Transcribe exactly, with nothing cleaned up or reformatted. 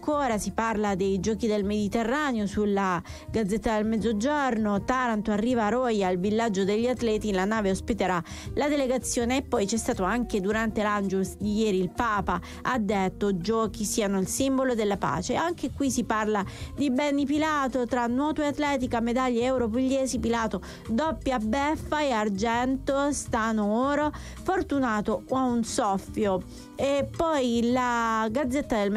ancora si parla dei Giochi del Mediterraneo sulla Gazzetta del Mezzogiorno. Taranto arriva a Roia, il villaggio degli atleti, la nave ospiterà la delegazione. E poi c'è stato anche durante l'Angelus di ieri, il Papa ha detto giochi siano il simbolo della pace. Anche qui si parla di Benny Pilato, tra nuoto e atletica, medaglie euro pugliesi, Pilato doppia beffa e argento, Stano oro, Fortunato a un soffio. E poi la Gazzetta del